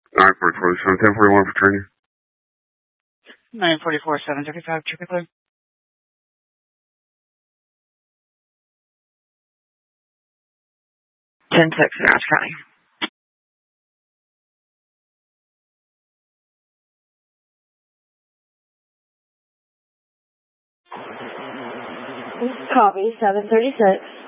944, 1041 for training. 944, 735, traffic clear. 10-6 in Orange County. Copy, 736.